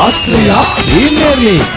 Ashraya premier league.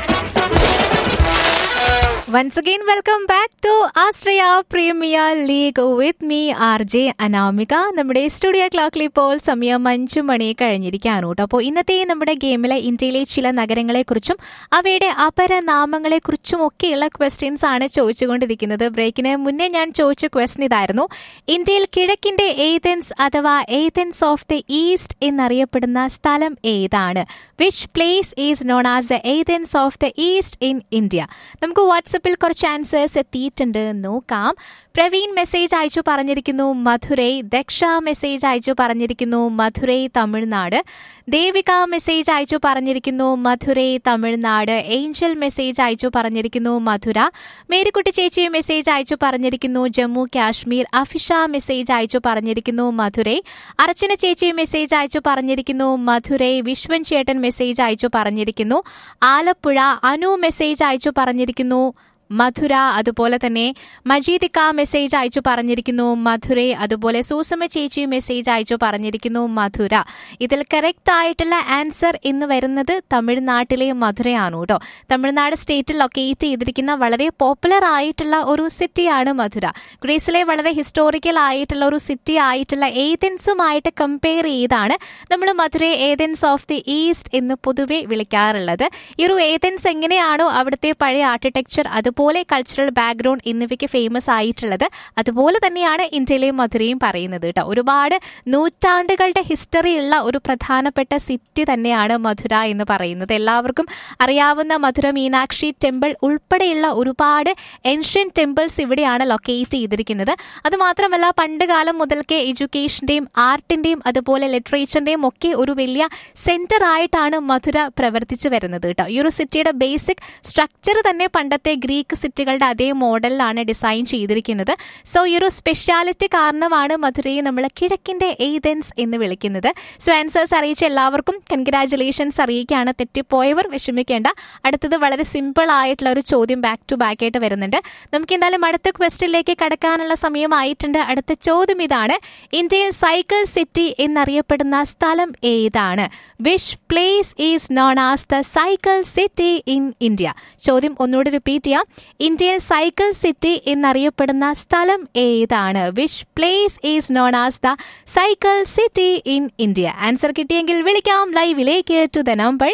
Once again, welcome back to Australia Premier League with me, RJ Anamika. നമ്മുടെ studio ക്ലോക്കിൽ ഇപ്പോൾ സമയം 5 മണി കഴിഞ്ഞിരിക്കുകയാണ് കേട്ടോ. അപ്പോൾ ഇന്നത്തെ നമ്മുടെ ഗെയിമിലെ ഇന്ത്യയിലെ ചില നഗരങ്ങളെക്കുറിച്ചും അവയുടെ അപരനാമങ്ങളെക്കുറിച്ചും ഒക്കെയുള്ള ക്വസ്റ്റ്യൻസ് ആണ് ചോദിച്ചുകൊണ്ടിരിക്കുന്നത്. ബ്രേക്കിന് മുന്നേ ഞാൻ ചോദിച്ച ക്വസ്റ്റ്യൻ ഇതായിരുന്നു: ഇന്ത്യയിൽ കിഴക്കിന്റെ ഏതൻസ് അഥവാ ഏതൻസ് ഓഫ് ദി ഈസ്റ്റ് എന്നറിയപ്പെടുന്ന സ്ഥലം ഏതാണ്? Which place is known as the Athens of the east in India? നമുക്ക് വാട്സ്ആപ്പിൽ കുറച്ച് ആൻസേഴ്സ് എത്തിയിട്ടുണ്ട്, നോക്കാം. പ്രവീൺ മെസ്സേജ് അയച്ചു പറഞ്ഞിരിക്കുന്നു മധുരൈ. ദക്ഷ മെസ്സേജ് അയച്ചു പറഞ്ഞിരിക്കുന്നു മധുരൈ തമിഴ്നാട്. ദേവിക മെസ്സേജ് അയച്ചു പറഞ്ഞിരിക്കുന്നു മധുരൈ തമിഴ്നാട്. ഏഞ്ചൽ മെസ്സേജ് അയച്ചു പറഞ്ഞിരിക്കുന്നു മധുര. മേരിക്കുട്ടി ചേച്ചി മെസ്സേജ് അയച്ചു പറഞ്ഞിരിക്കുന്നു ജമ്മു കാശ്മീർ. അഫിഷ മെസ്സേജ് അയച്ചു പറഞ്ഞിരിക്കുന്നു മധുരൈ. അർച്ചന ചേച്ചി മെസ്സേജ് അയച്ചു പറഞ്ഞിരിക്കുന്നു മധുരൈ. വിശ്വൻ ചേട്ടൻ മെസ്സേജ് അയച്ചു പറഞ്ഞിരിക്കുന്നു ആലപ്പുഴ. അനു മെസ്സേജ് അയച്ചു പറഞ്ഞിരിക്കുന്നു മധുര. അതുപോലെ തന്നെ മജീദിക്ക മെസ്സേജ് അയച്ചു പറഞ്ഞിരിക്കുന്നു മധുരൈ. അതുപോലെ സൂസമ്മ ചേച്ചി മെസ്സേജ് അയച്ചു പറഞ്ഞിരിക്കുന്നു മധുര. ഇതിൽ കറക്റ്റ് ആയിട്ടുള്ള ആൻസർ എന്ന് വരുന്നത് തമിഴ്നാട്ടിലെ മധുരയാണ് കേട്ടോ. തമിഴ്നാട് സ്റ്റേറ്റിൽ ലൊക്കേറ്റ് ചെയ്തിരിക്കുന്ന വളരെ പോപ്പുലർ ആയിട്ടുള്ള ഒരു സിറ്റിയാണ് മധുര. ഗ്രീസിലെ വളരെ ഹിസ്റ്റോറിക്കൽ ആയിട്ടുള്ള ഒരു സിറ്റി ആയിട്ടുള്ള ഏതൻസുമായിട്ട് കമ്പയർ ചെയ്താണ് നമ്മൾ Madurai Athens of the east എന്ന് പൊതുവെ വിളിക്കാറുള്ളത്. ഈ ഒരു ഏതൻസ് എങ്ങനെയാണോ അവിടുത്തെ പഴയ ആർക്കിടെക്ചർ അതുപോലെ കൾച്ചറൽ ബാക്ക്ഗ്രൗണ്ട് എന്നിവയ്ക്ക് ഫേമസ് ആയിട്ടുള്ളത്, അതുപോലെ തന്നെയാണ് ഇന്ത്യയിലെ മധുരയും പറയുന്നത് കേട്ടോ. ഒരുപാട് നൂറ്റാണ്ടുകളുടെ ഹിസ്റ്ററി ഉള്ള ഒരു പ്രധാനപ്പെട്ട സിറ്റി തന്നെയാണ് മധുര എന്ന് പറയുന്നത്. എല്ലാവർക്കും അറിയാവുന്ന മധുര മീനാക്ഷി ടെമ്പിൾ ഉൾപ്പെടെയുള്ള ഒരുപാട് ഏൻഷ്യൻ ടെമ്പിൾസ് ഇവിടെയാണ് ലൊക്കേറ്റ് ചെയ്തിരിക്കുന്നത്. അതുമാത്രമല്ല പണ്ട് കാലം മുതൽക്കേ എഡ്യൂക്കേഷന്റെയും ആർട്ടിന്റെയും അതുപോലെ ലിറ്ററേച്ചറിന്റെയും ഒക്കെ ഒരു വലിയ സെന്റർ ആയിട്ടാണ് മധുര പ്രവർത്തിച്ചു വരുന്നത് കേട്ടോ. ഈ ഒരു സിറ്റിയുടെ ബേസിക് സ്ട്രക്ചർ തന്നെ പണ്ടത്തെ ഗ്രീക്ക് സിറ്റികളുടെ അതേ മോഡലിലാണ് ഡിസൈൻ ചെയ്തിരിക്കുന്നത്. സോ ഈ ഒരു സ്പെഷ്യാലിറ്റി കാരണമാണ് മധുരയെ നമ്മൾ കിഴക്കിന്റെ ഏതൻസ് എന്ന് വിളിക്കുന്നത്. സോ ആൻസേഴ്സ് അറിയിച്ച എല്ലാവർക്കും കൺഗ്രാജുലേഷൻസ് അറിയിക്കുകയാണ്. തെറ്റിപ്പോയവർ വിഷമിക്കേണ്ട. അടുത്തത് വളരെ സിമ്പിൾ ആയിട്ടുള്ള ഒരു ചോദ്യം ബാക്ക് ടു ബാക്ക് ആയിട്ട് വരുന്നുണ്ട്. നമുക്ക് എന്തായാലും അടുത്ത ക്വസ്റ്റ്യനിലേക്ക് കടക്കാനുള്ള സമയമായിട്ടുണ്ട്. അടുത്ത ചോദ്യം ഇതാണ്: ഇന്ത്യയിൽ സൈക്കിൾ സിറ്റി എന്നറിയപ്പെടുന്ന സ്ഥലം ഏതാണ്? Which place is known as the cycle city in India? ചോദ്യം ഒന്നുകൂടി റിപ്പീറ്റ് ചെയ്യാം. ഇന്ത്യയിൽ സൈക്കിൾ സിറ്റി എന്നറിയപ്പെടുന്ന സ്ഥലം ഏതാണ്? Which place is known as the cycle city in India? Answer കിട്ടിയെങ്കിൽ വിളിക്കാം ലൈവിലേക്ക് ടു ദ നമ്പർ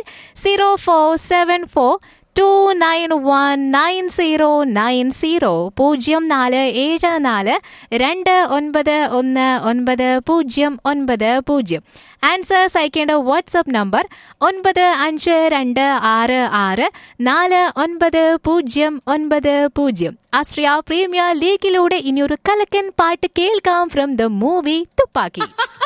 0474 2919090 0474291990. ആൻസേഴ്സ് അയക്കേണ്ട വാട്സ്ആപ്പ് നമ്പർ 9526649090. ആസ്ട്രിയ പ്രീമിയർ ലീഗിലൂടെ ഇനിയൊരു കലക്കൻ പാട്ട് കേൾക്കാം ഫ്രം ദ മൂവി തുപ്പാക്കി.